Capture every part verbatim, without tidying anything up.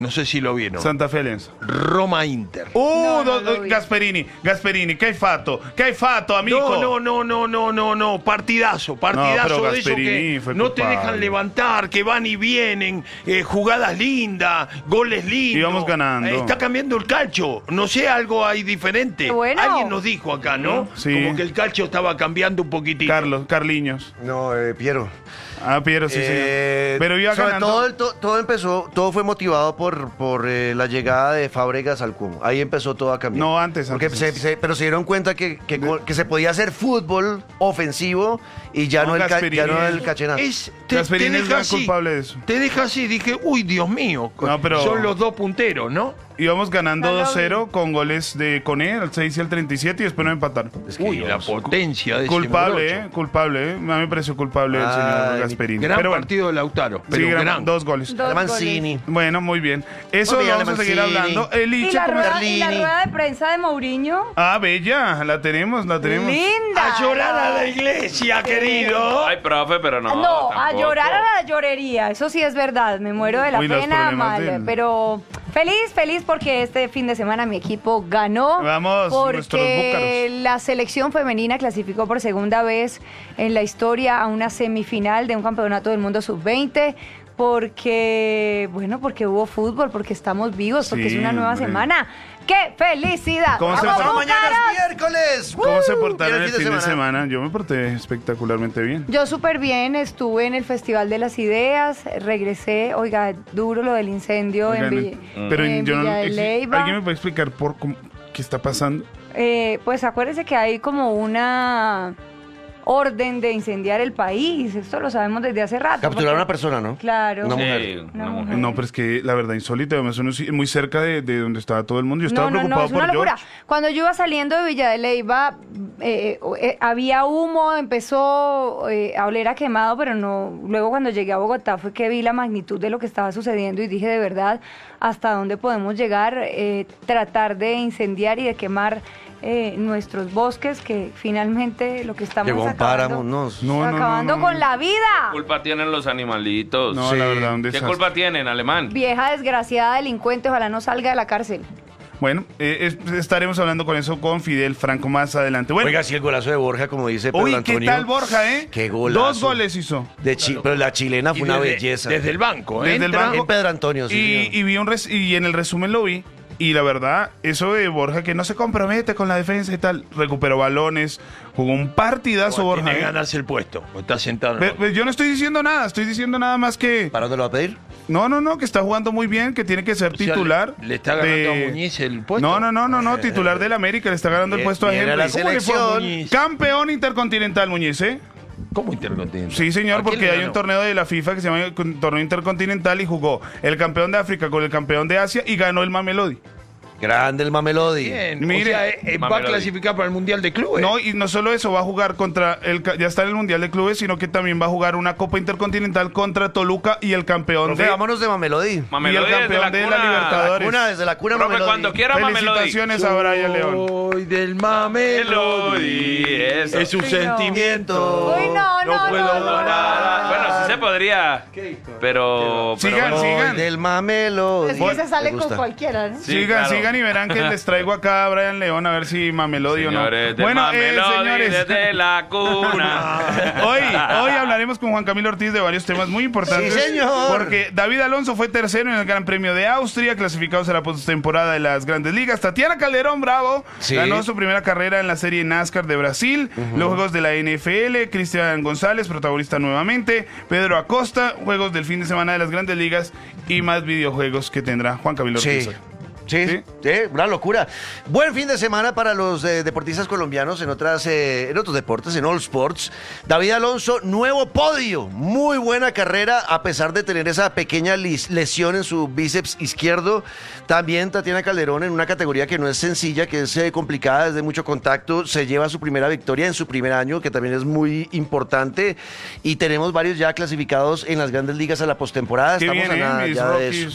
No sé si lo vieron. Santa Fe Alianza. Roma Inter. Uh, No, no do- lo vi. Gasperini, Gasperini, che hai fatto? Che hai fatto, amico? No, no, no, no, no, no, no, partidazo, partidazo pero de eso Gasperini que fue no te culpable. dejan levantar, que van y vienen, eh, jugadas lindas, goles lindos. Y vamos ganando. Eh, está cambiando el calcio, no sé, algo hay diferente. Bueno. Alguien nos dijo acá, ¿no? Sí. Como que el calcio estaba cambiando un poquitito. Carlos, Carliños. No, eh, Piero. Ah, Piero, sí, Eh, señor. Pero iba sobre ganando. todo, el to- todo empezó, todo fue motivado por, por eh, la llegada de Fábregas al Como. Ahí empezó todo a cambiar. No, antes, Porque antes. se- se- pero se dieron cuenta que, que, que se podía hacer fútbol ofensivo y ya No, no, el, ca- Gasperini ya no el es- cachenazo. Es, te, Gasperini te es deja gran así, culpable de eso. Te deja así, dije, uy, Dios mío, No, pero- son los dos punteros, ¿no? Íbamos ganando No lo dos cero con goles de Coné al seis y al treinta y siete y después nos empataron. Es que Uy, Dios. la potencia de ese Culpable, morocho. ¿eh? Culpable, ¿eh? A mí me pareció culpable el Ay, señor Gasperini. Gran Pero bueno, partido de Lautaro, sí, pero gran- gran. dos goles. Dos Mancini. Bueno, muy bien. Eso Muy lo bien, vamos a seguir Mancini. hablando. El ¿Y Liche, la, ¿cómo rueda, está? y la Carlini. rueda de prensa de Mourinho? Ah, bella, la tenemos, la tenemos. Linda. A llorar a la iglesia, querido. Ay, profe, pero no. No, a tampoco. llorar a la llorería, eso sí es verdad, me muero de la Uy, los pena, problemas mal, del- pero feliz, feliz porque este fin de semana mi equipo ganó. Vamos, nuestros porque búcaros. la selección femenina clasificó por segunda vez en la historia a una semifinal de un campeonato del mundo sub veinte. Porque, bueno, porque hubo fútbol, porque estamos vivos, porque Sí, es una nueva hombre. semana. ¡Qué felicidad! ¿Cómo se ¡Vamos, llama? Mañana búcaros! es miércoles. ¿Cómo se Uh, portaron y el fin de semana? Yo me porté espectacularmente bien. Yo súper bien, estuve en el Festival de las Ideas, regresé, oiga, duro lo del incendio en, Oigan, Villa, pero en yo no, Villa de ex- Leyva. ¿Alguien me puede explicar por cómo- qué está pasando? Eh, pues acuérdese que hay como una orden de incendiar el país, esto lo sabemos desde hace rato. Capturaron a porque- una persona, ¿no? Claro. Una mujer. Sí, Una una mujer. mujer. No, pero es que la verdad insólito, además uno sí- muy cerca de, de donde estaba todo el mundo. Yo estaba No, no, no, preocupado es una por locura. George. Cuando yo iba saliendo de Villa de Leyva, eh, eh, había humo, empezó eh, a oler a quemado, pero no. Luego cuando llegué a Bogotá fue que vi la magnitud de lo que estaba sucediendo y dije de verdad hasta dónde podemos llegar, eh, tratar de incendiar y de quemar eh, nuestros bosques, que finalmente lo que estamos Llegó un acabando, páramo, no. No, no, no, acabando no, con no. la vida. ¿Qué culpa tienen los animalitos? No, Sí. la verdad, un ¿Qué desastre. culpa tienen, alemán? Vieja desgraciada delincuente, ojalá no salga de la cárcel. Bueno, eh, es- estaremos hablando con eso con Fidel Franco más adelante. Bueno, Oiga, sí, el golazo de Borja, como dice Pedro uy, Antonio. ¿qué tal Borja, eh? Qué golazo. Dos goles hizo. De chi- pero la chilena fue Y una desde, belleza. Desde el banco, Desde el entra- banco. En Pedro Antonio, sí. Y, señor. y vi un res- y en el resumen lo vi. Y la verdad, eso de Borja que no se compromete con la defensa y tal, recuperó balones, jugó un partidazo Bueno, Borja. tiene ¿eh? ganas el puesto, está sentado. en Ve- el- ve, yo no estoy diciendo nada, estoy diciendo nada más que... ¿Para dónde lo va a pedir? No, no, no, que está jugando muy bien, que tiene que ser O sea, titular. le- le está ganando a Muñiz el puesto. No, no, no, no, no, titular del América, le está ganando el Bien, puesto a bien a Henry. la ¿Cómo le fue a selección. Muñiz? Campeón intercontinental Muñiz, ¿eh? ¿Cómo intercontinental? Sí, ¿A señor, quién porque le hay ganó? un torneo de la FIFA que se llama el con- torneo intercontinental y jugó el campeón de África con el campeón de Asia y ganó el Mamelodi. Grande el Mamelodi. Bien, Mire, o sea, eh, eh, va a Mamelodi. clasificar para el Mundial de Clubes. No, y no solo eso, va a jugar contra el ca- ya está en el Mundial de Clubes, sino que también va a jugar una Copa Intercontinental contra Toluca y el campeón Profe, de vámonos de Mamelodi. Mamelodi y el desde campeón de la cuna. Libertadores. Una desde la cuna Profe, Mamelodi. cuando quiera Mamelodi. Felicitaciones a Brian León. Soy del Mamelodi. Mamelodi, eso. Es un Uy, no. sentimiento. Uy, no, no, puedo no, no, parar. no. Bueno, sí se podría. Pero. pero Sigan, bueno. sigan. Del Mamelodi. Es que se sale Me con gusta. cualquiera, ¿no? Sí, sigan, claro. sigan y verán que les traigo acá a Brian León a ver si Mamelodi o no. Señores, de Bueno, eh, Mamelodi, señores. desde la cuna. Hoy, hoy hablaremos con Juan Camilo Ortiz de varios temas muy importantes. Sí, señor. Porque David Alonso fue tercero en el Gran Premio de Austria, clasificados a la postemporada de las Grandes Ligas. Tatiana Calderón Bravo Sí. ganó su primera carrera en la serie NASCAR de Brasil. Los juegos de la N F L, Cristian González, protagonista nuevamente. Pedro Acosta, juegos del fin de semana de las Grandes Ligas y más videojuegos que tendrá Juan Camilo Ortiz. Sí. hoy. Sí, Sí. sí, una locura. Buen fin de semana para los eh, deportistas colombianos en otras eh, en otros deportes, en All Sports. David Alonso, nuevo podio. Muy buena carrera a pesar de tener esa pequeña lis- lesión en su bíceps izquierdo. También Tatiana Calderón en una categoría que no es sencilla, que es eh, complicada, es de mucho contacto. Se lleva su primera victoria en su primer año, que también es muy importante. Y tenemos varios ya clasificados en las Grandes Ligas a la postemporada. Qué Estamos bien, a ¿eh? nada Mis ya de eso. Rockies.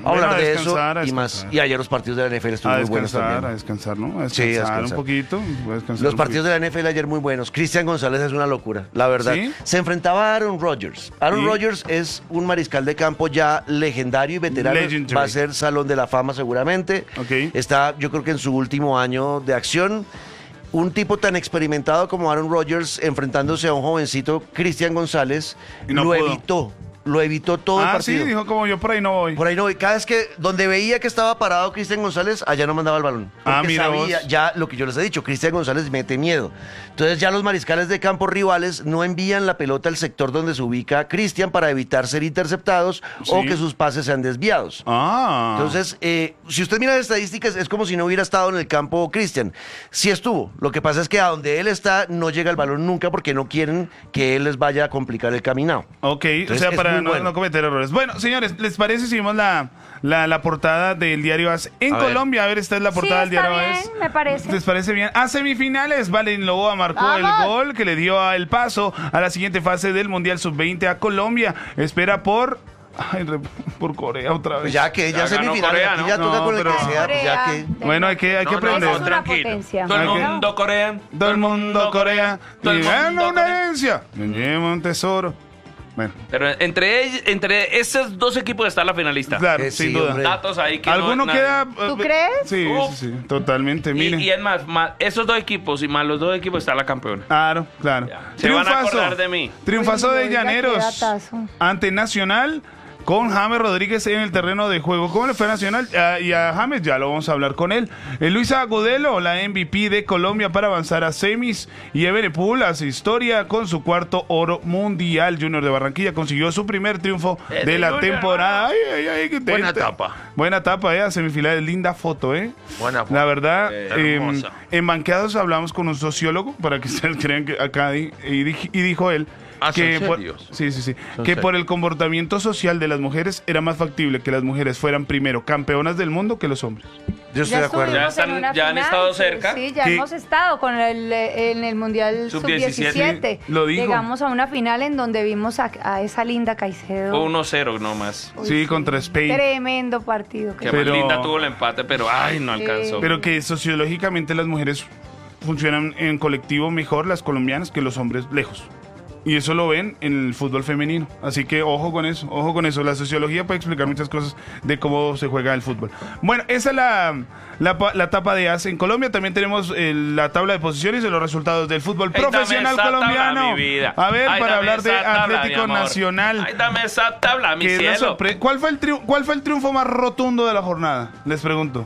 hablar Bueno, a de descansar, a eso y más. descansar. Y ayer los partidos de la N F L A estuvieron muy buenos descansar, a también. descansar, ¿no? A Sí, a descansar descansar. un poquito. a descansar Los un partidos poquito. de la N F L ayer muy buenos. Cristian González es una locura, la verdad. ¿Sí? Se enfrentaba a Aaron Rodgers. Aaron ¿Sí? Rodgers es un mariscal de campo ya legendario y veterano. Legendary. Va a ser Salón de la Fama seguramente. Ok. Está, yo creo que en su último año de acción. Un tipo tan experimentado como Aaron Rodgers enfrentándose a un jovencito, Cristian González, Y no lo pudo. evitó. Lo evitó todo el Ah, partido. sí, dijo como yo por ahí no voy. Por ahí no, y cada vez que donde veía que estaba parado Cristian González, allá no mandaba el balón. Ah, Porque mira sabía vos. ya lo que yo les he dicho, Cristian González mete miedo. Entonces ya los mariscales de campo rivales no envían la pelota al sector donde se ubica Cristian para evitar ser interceptados o Sí. que sus pases sean desviados. Ah. Entonces, eh, si usted mira las estadísticas, es como si no hubiera estado en el campo Cristian. Sí estuvo. Lo que pasa es que a donde él está no llega el balón nunca porque no quieren que él les vaya a complicar el caminado. Ok, Entonces, o sea, es para muy no, bueno. no cometer errores. Bueno, señores, ¿les parece si vimos la, la, la portada del diario A S en A ver. Colombia? A ver, esta es la Sí, portada del está diario bien, A S. me parece. ¿Les parece bien? A semifinales, Valen Loboa marcó el ¡Vamos! gol que le dio el paso a la siguiente fase del Mundial sub veinte a Colombia. Espera por... Ay, re- por Corea otra vez. Pues ya que Ya ya ganó semifinales, Corea, aquí ¿no? ya toca No, con el pero- que sea, pues ya que... Bueno, hay que, hay que No, no, aprender. Es una tranquilo. potencia. Todo el Ok. mundo Corea. Todo el mundo Corea. Todo el y mundo gana una Corea. herencia. Me lleva un tesoro. Bueno, Pero entre, ellos- entre esos dos equipos está la finalista. claro, Eh, sin sí, duda. hombre. Datos ahí que no- ¿Alguno nadie- queda? ¿Tú eh, crees? Sí, Uf. sí, sí, totalmente. Y, Mire. y es más, más, esos dos equipos y más los dos equipos está la campeona. Claro, claro. Ya. Se van a acordar de mí. Triunfazo Uy, de oiga, qué Llaneros datazo. ante Nacional con James Rodríguez en el terreno de juego. ¿Cómo le fue a Nacional? Ah, y a James ya lo vamos a hablar con él. Eh, Luisa Agudelo, la M V P de Colombia para avanzar a semis. Y Ebenepul hace historia con su cuarto oro mundial. Junior de Barranquilla consiguió su primer triunfo Ese de la Junior, temporada. Ay, ay, ay, qué Buena tente. tapa. Buena tapa, eh, a semifinales. Linda foto, ¿eh? Buena foto. La verdad, Eh, eh, hermosa. en Banqueados hablamos con un sociólogo, para que ustedes crean que acá, di- y, dij- y dijo él Ah, que, ¿son por, serios? sí, sí, sí, Son que serios. por el comportamiento social de las mujeres era más factible que las mujeres fueran primero campeonas del mundo que los hombres. Yo estoy de acuerdo. Ya estuvimos están- en una ya han final, estado sí, cerca. Sí, ya Sí. hemos estado con el, eh, en el Mundial sub sub diecisiete. diecisiete. Lo dijo. Llegamos a una final en donde vimos a, a esa linda Caicedo. Fue uno cero nomás. Uy, Sí, contra Spain. Tremendo partido. Que Que Pero- más linda tuvo el empate, pero ay, no alcanzó. Pero que sociológicamente las mujeres funcionan en colectivo mejor, las colombianas, que los hombres lejos. Y eso lo ven en el fútbol femenino. Así que ojo con eso, ojo con eso. La sociología puede explicar muchas cosas de cómo se juega el fútbol. Bueno, esa es la, la, pa- la etapa de A S. En Colombia también tenemos eh, la tabla de posiciones de los resultados del fútbol Ay, dame profesional esa tabla, colombiano. mi vida. A ver, Ay, para dame hablar de esa tabla, Atlético mi amor. Nacional. Ay, dame esa tabla, mi que es la cielo. sorpre- ¿Cuál fue, el triu- ¿Cuál fue el triunfo más rotundo de la jornada? Les pregunto.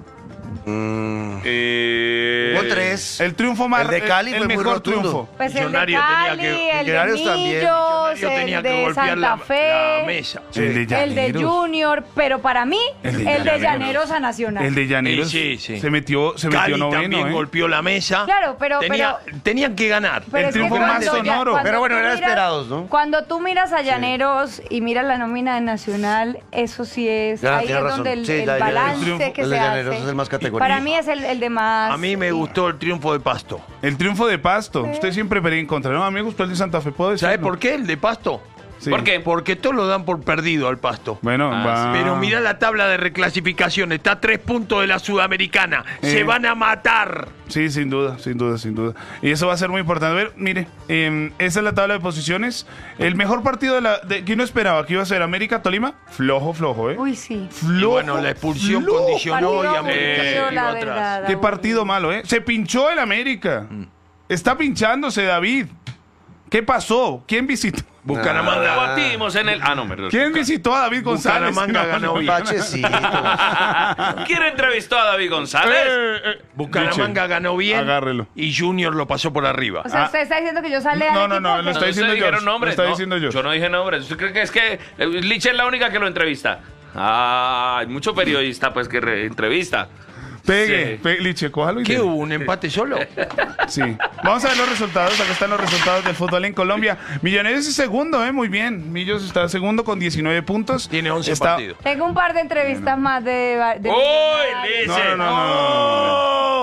Eh, Hubo tres. El triunfo más El de Cali el fue muy mejor rotundo. triunfo. Pues el de Millonario tenía Cali, que- el de Millonarios también. Millos, Millonario tenía el que de golpear Santa la, Fe, la mesa. El de el de Llaneros. Junior, pero para mí, El el de de, Llaneros. Llaneros a Nacional. El de Llaneros Sí, sí, sí. se metió, se metió Cali noveno, también ¿eh? golpeó la mesa. Claro, pero- Tenía- tenían que ganar. Pero el es que triunfo más cuando ya- sonoro. cuando Pero bueno, tú eran miras- esperados, ¿no? Cuando tú miras a Llaneros y miras la nómina de Nacional, eso sí es, Ya, ahí tienes es razón. donde el, Sí, el la- el balance triunfo- que el se de Llaneros hace. es el más categórico. Para mí es el, el de más. A mí me eh, gustó el triunfo de Pasto. El triunfo de Pasto. Usted siempre pelea en contra. No, a mí me gustó el de Santa Fe. ¿Puedo decirlo? ¿Sabes por qué el de Pasto? Sí. ¿Por qué? Porque todos lo dan por perdido al Pasto. Bueno, Ah, va. Pero mira la tabla de reclasificación, está a tres puntos de la Sudamericana. Se Eh. van a matar. Sí, sin duda, sin duda, sin duda. Y eso va a ser muy importante. A ver, mire, eh, esa es la tabla de posiciones. El mejor partido de la de, que uno esperaba que iba a ser América-Tolima, flojo, flojo, ¿eh? Uy, sí. Flojo, Y bueno, la expulsión flojo. condicionó y Partido América aburrido, se tiró la atrás. verdad, Qué aburrido. partido malo, ¿eh? Se pinchó el América. Está pinchándose, David. ¿Qué pasó? ¿Quién visitó? Lo Bucaramanga. debatimos en el. Ah, no, perdón. ¿Quién visitó a David González? Bucaramanga No, ganó no. bien. Bachecito. ¿Quién entrevistó a David González? Eh, eh, Bucaramanga Michel, ganó bien agárrelo. y Junior lo pasó por arriba. O sea, Ah. usted está diciendo que yo salí No, al no, equipo, no, ¿o lo qué? está No, diciendo ustedes George, dijeron nombres, lo está ¿no? diciendo George. Yo no dije nombres. ¿Usted cree que es que eh, Lich es la única que lo entrevista? Ah, hay mucho periodista pues que re- entrevista. Pegue, Sí. pe- Liche, cójalo y ¿Qué dele. hubo? ¿Un empate solo? Sí. Vamos a ver los resultados. Acá están los resultados del fútbol en Colombia. Millonarios es segundo, ¿eh? Muy bien. Millos está segundo con diecinueve puntos. Tiene once Está- partidos. Tengo un par de entrevistas más de... de ¡Uy, Millonarios. Lich! No, no, no, no.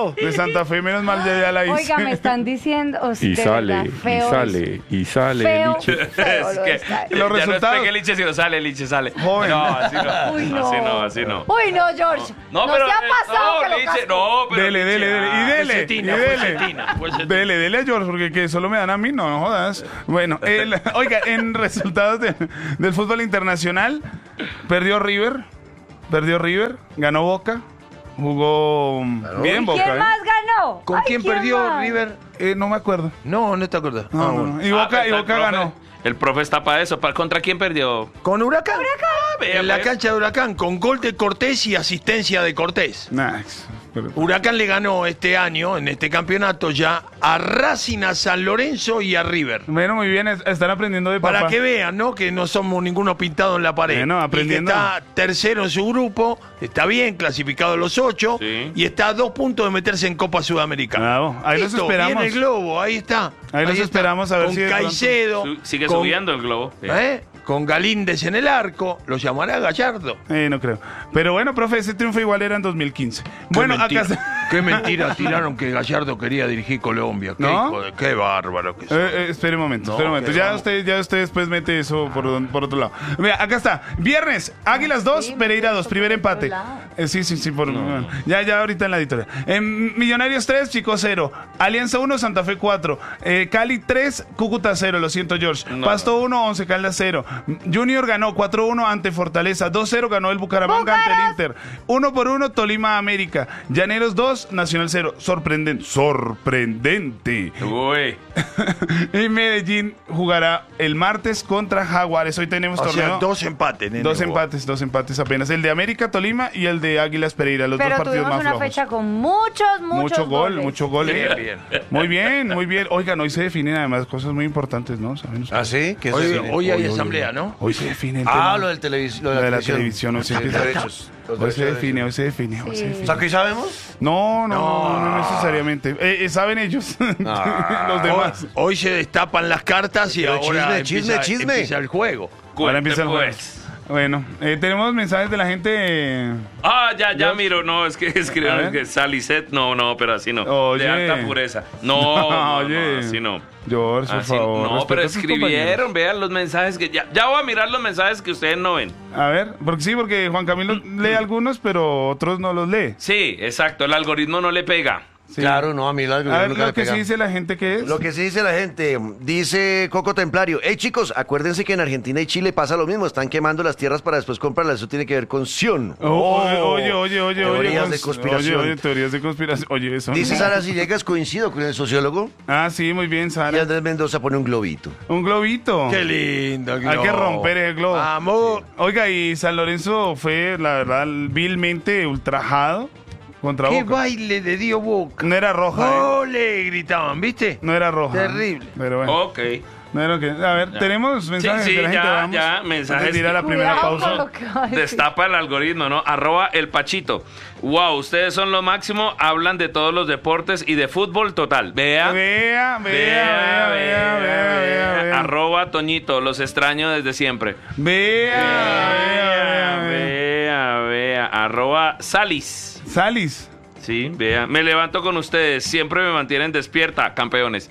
pasó? De Santa Fe, menos mal ya la hice. Oiga, me están diciendo, o sea, Y de sale, verdad, y feo sale, eso. y sale, Feo, Liche. feo Es lo que de esta- Los ya no resultados. es que Liche, sino sale, Liche sale. Joven. No, así no. Uy, no. Así no, así no. Uy, no, George. No, pero, se ha eh, pasado no, que lo Liche, casco. no, pero Dele, Liche, dele, dele. ah, Y dele. fue Y Cetina, fue dele. Cetina, fue Cetina. Dele, dele a George, porque que solo me dan a mí, no, no jodas. Bueno, el- oiga, en resultados de- del fútbol internacional, perdió River. Perdió River, ganó Boca. Jugó bien Boca. ¿Quién ¿eh? más ganó? ¿Con Ay, quién perdió más? River? Eh, no me acuerdo. No, no te acuerdas. No, Ah, no, bueno. no. Y Ah, Boca, pero y está Boca el profe. ganó. El profe está para eso. ¿Para- ¿Contra quién perdió? ¿Con Huracán? vea, En la pues. cancha de Huracán, con gol de Cortés y asistencia de Cortés. Nah, pero- Huracán le ganó este año, en este campeonato ya, a Racing, a San Lorenzo y a River. Bueno, muy bien, es- están aprendiendo de papá. Para que vean, ¿no? Que no somos ninguno pintado en la pared. Bueno, aprendiendo. Y que está tercero en su grupo, está bien, clasificado a los ocho, Sí. y está a dos puntos de meterse en Copa Sudamericana. Bravo, ahí los Listo, esperamos. viene el globo, ahí está. Ahí los está. esperamos a ver con si de pronto- Caicedo. Su- sigue con- subiendo el globo. Sí. ¿eh? Con Galíndez en el arco, lo llamará Gallardo. Eh, no creo. Pero bueno, profe, ese triunfo igual era en dos mil quince. Bueno, qué mentira, acá... qué mentira tiraron que Gallardo quería dirigir Colombia. Qué, ¿No? hijo de- qué bárbaro que Eh, soy. eh, espere un momento, No, espere un momento. que Ya vamos. usted, ya usted después mete eso por, don- por otro lado. Mira, acá está. Viernes, Águilas dos, Sí, Pereira me dos. puso Primer por empate. otro lado. Eh, sí, sí, sí. Por, bueno, ya, ya ahorita en la editorial. En Millonarios tres, Chico cero. Alianza uno, Santa Fe cuatro. Eh, Cali tres, Cúcuta cero. Lo siento, George. No, Pasto uno, Once Caldas cero. Junior ganó cuatro uno ante Fortaleza. dos cero ganó el Bucaramanga ante el Inter. uno por uno, Tolima América. Llaneros dos, Nacional cero. Sorprendente. Sorprendente. Uy. Y Medellín jugará el martes contra Jaguares. Hoy tenemos O torneo. sea, dos empates, nene, Dos vos. empates, dos empates apenas. El de América Tolima y el de Águilas Pereira. Los Pero dos partidos tuvimos más una flojos. fecha con muchos, muchos Mucho gol, goles. mucho gol. Bien, bien. Muy bien, muy bien. Oigan, hoy se definen además cosas muy importantes, ¿no? ¿Saben ustedes? ¿Ah, sí? ¿Qué es Hoy, eso? hoy hay asamblea, ¿no? Hoy se define el Ah, tema. lo del televis lo de Lo la, de la televisión. televisión. Hoy se, Los empieza- derechos. Los hoy se derechos de define, hoy se define, hoy se Sí. define. O sea, ¿qué sabemos? No, no, no, necesariamente. Eh, eh, saben ellos. Ah. Los Hoy, demás. hoy se destapan las cartas y Pero ahora chisme, chisme, empieza, chisme. empieza el juego. Ahora empieza el juego. Pues. Bueno, eh, tenemos mensajes de la gente. Ah, ya, ya George. miro, no, es que A escribieron ver. que Salicet, no, no, pero así no. Oye. De alta pureza. No, no, Oye. no, así no. George, por Así- favor. no, respeta pero a tus escribieron, compañeros. vean los mensajes que ya, ya voy a mirar los mensajes que ustedes no ven. A ver, porque sí, porque Juan Camilo lee algunos, pero otros no los lee. Sí, exacto, el algoritmo no le pega. Sí. Claro, no, a mí la A ver, nunca lo me que pega. sí dice la gente que es. Lo que sí dice la gente, dice Coco Templario, hey chicos, acuérdense que en Argentina y Chile pasa lo mismo, están quemando las tierras para después comprarlas, eso tiene que ver con Sion. Oh, oye, oye, oye, Teorías oye. de cons- conspiración. Oye, oye, teorías de conspiración. Oye, eso. Dice Sara Sillegas, coincido con el sociólogo, Ah, sí, muy bien, y Sara. Andrés Mendoza pone un globito. Un globito. Qué lindo el Hay globo. que romper el globo. Vamos. Oiga, y San Lorenzo fue, la verdad, vilmente ultrajado contra Qué Boca. baile de dio Boca. No era roja, ¿eh? ¡Ole! Gritaban, ¿viste? No era roja. Terrible. Pero bueno. Ok. No era que- A ver, Ya. tenemos mensajes Sí, sí, de la gente. ya, Vamos. ya, Antes mensajes de ir a la que- primera Cuidado pausa. con lo que va a decir. Destapa el algoritmo, ¿no? Arroba el Pachito. Wow, ustedes son lo máximo, hablan de todos los deportes y de fútbol total. Vea. Vea, vea, vea, vea, vea, vea, vea. Arroba Toñito, los extraño desde siempre. Vea, vea, vea, vea. vea, vea. Arroba Salis. Salis. Sí, vea. Me levanto con ustedes, siempre me mantienen despierta, campeones.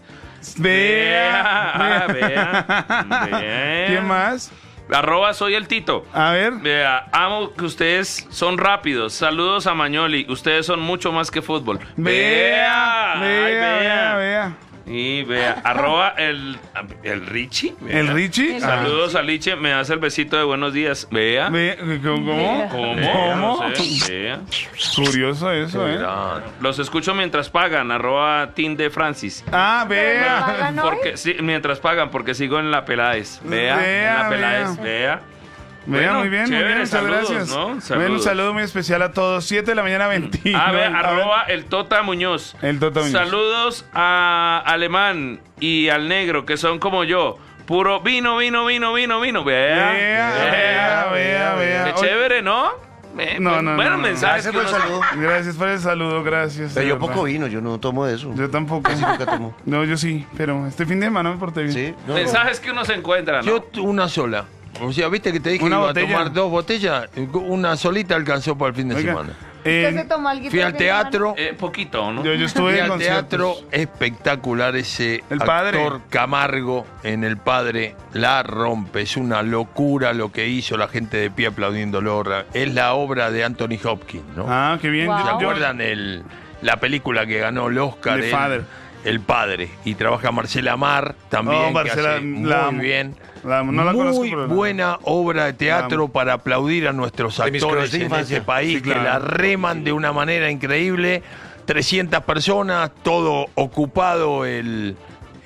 Vea, Vea, vea, vea. ¿Quién más? Arroba soy el Tito. A ver. Vea, amo que ustedes son rápidos. Saludos a Mañoli. Ustedes son mucho más que fútbol. Vea, Ay, vea, vea, vea. Y vea, arroba el, el Richie. Vea. ¿El Richie? Saludos a Liche, me hace el besito de buenos días. Vea. Ah, ve- ¿Cómo? ¿Cómo? ¿Cómo? No sé, vea. Curioso eso, ¿eh? Los escucho mientras pagan, arroba Tim de Francis. Ah, vea. ¿Pagan hoy? Porque, sí, mientras pagan, porque sigo en la Pelades. Vea, Vea, en la Pelades, vea. vea. Vea, Bueno, muy bien, muy chévere, bien, muchas saludos, gracias. ¿no? Bueno, un Saludos. saludo muy especial a todos. siete de la mañana, veintinueve. A ver, A ver. arroba el Tota Muñoz. El Tota Muñoz. Saludos a Alemán y al Negro, que son como yo. Puro vino, vino, vino, vino, vino. Vea, Vea, vea, vea, vea. Qué Oye, chévere, ¿no? Eh, No, no, bueno, no, no. mensajes Gracias que por el uno- saludo. Gracias por el saludo, gracias. Pero de yo verdad. poco vino, yo no tomo de eso. Yo tampoco. Casi nunca tomo. No, yo sí, pero este fin de semana me porté bien. Sí, no, Mensajes que uno se encuentra, ¿no? Yo t- una sola. O sea, viste que te dije Una que iba botella. a tomar dos botellas. Una solita alcanzó para el fin de Oiga, semana. Eh, ¿Usted se tomó algo Fui el al fin de semana? teatro. Eh, poquito, ¿no? yo, yo estuve Fui en al conciertos. teatro, espectacular ese El Padre. actor Camargo en El Padre, la rompe, es una locura lo que hizo la gente de pie aplaudiéndolo. Es la obra de Anthony Hopkins, ¿no? Ah, qué bien. Wow. ¿Se Yo- yo- acuerdan el, la película que ganó el Oscar? The el, Father. El Padre. Y trabaja Marcela Mar también, Oh, que Marcela, hace la muy amo. bien. La amo. No la muy conozco, pero la- buena obra de La teatro amo. para aplaudir a nuestros De mis actores cruces de en infancia. este país, Sí, claro. que la reman de una manera increíble. trescientas personas, todo ocupado el,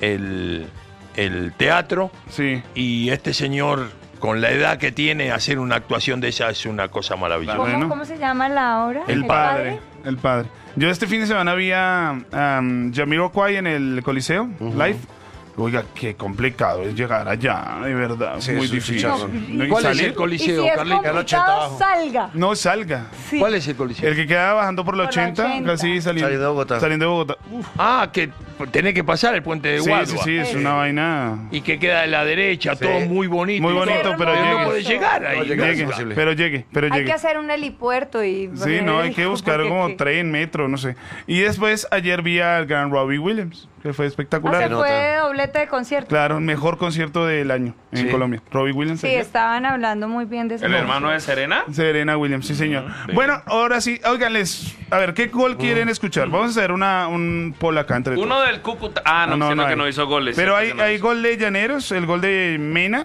el, el teatro. Sí. Y este señor, con la edad que tiene, hacer una actuación de esa es una cosa maravillosa. ¿Cómo, Bueno. ¿Cómo se llama la obra? El Padre. El padre. Yo este fin de semana vi a um, Jamiroquai en el Coliseo, live. Oiga, qué complicado es llegar allá, de verdad. Sí, muy es un difícil. chicharrón. No, y ¿Cuál es salir- el Y coliseo, si es Carlita? el ochenta complicado, abajo. salga. No salga. Sí. ¿Cuál es el coliseo? El que queda bajando por la Por la ochenta, ochenta. casi saliendo, Saliendo de Bogotá. Saliendo de Bogotá. Uf, Ah, que tenés que pasar el puente de sí, Guadua. sí, sí, es una vaina. Y que queda de la derecha, Sí. todo muy bonito. Muy y bonito, todo, pero no llegue. puede llegar ahí. No, llegar es Llegue, imposible. pero llegue, pero Hay llegue. que hacer un helipuerto y... Sí, no, hay que buscar Porque como qué- tren, metro, no sé. Y después ayer vi al gran Robbie Williams, que fue Ah, espectacular. se nota. fue doblete de concierto. Claro, mejor concierto del año en Sí. Colombia. Robbie Williams. Sí, ayer. estaban hablando muy bien de ese ¿El hombre. hermano de Serena? Serena Williams, sí, señor. sí. Bueno, ahora sí, óiganles, a ver, ¿qué gol quieren escuchar? Vamos a hacer una, un poll acá entre Uno todos. del Cúcuta. Ah, no, sino que hay. no hizo goles. Pero cierto hay, que no hay hizo. gol de Llaneros, el gol de Mena,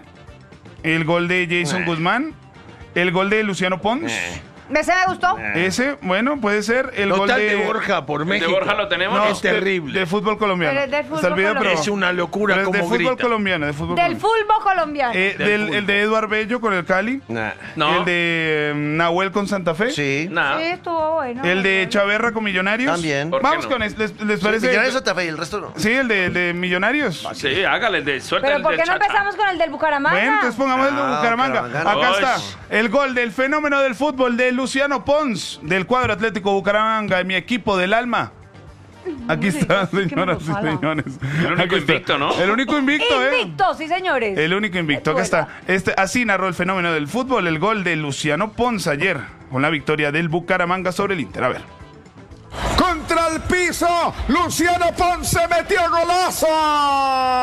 el gol de Jason Eh. Guzmán, el gol de Luciano Pons. Eh. ¿Ese me gustó? Ese, bueno, puede ser el No gol está de... el de Borja por El de México. Borja lo tenemos. No, es de- terrible. De, fútbol colombiano. Pero es del fútbol Está el video, pero- colombiano. Es una locura pero es de como fútbol grita. colombiano, de fútbol Del colombiano. fútbol colombiano. Eh, Del del, fútbol. el de Eduard Bello con el Cali. Nah. No. El de eh, Nahuel con Santa Fe. Sí. Nada. Sí, estuvo bueno. El de Chaverra con Millonarios. También. ¿Por qué Vamos no? con eso. ¿Les, les parece? Millonarios Santa Fe y el resto no. Sí, el de, el de Millonarios. Sí, hágale, de, suelta Pero el ¿por del qué no Chaca. empezamos con el del Bucaramanga? Bueno, entonces pongamos el de Ah, Bucaramanga. Bucaramanga. Acá Uy. está el gol del fenómeno del fútbol de Luciano Pons, del cuadro Atlético Bucaramanga, mi equipo del alma. Aquí está, sí, que me señoras y lo jala. señores. El único Aquí está. invicto, ¿no? El único invicto, ¿eh? Invicto, sí, señores. El único invicto. Acá está. Este, así narró el fenómeno del fútbol, el gol de Luciano Pons ayer, con la victoria del Bucaramanga sobre el Inter. A ver. Contra el piso, Luciano Ponce metió golazo.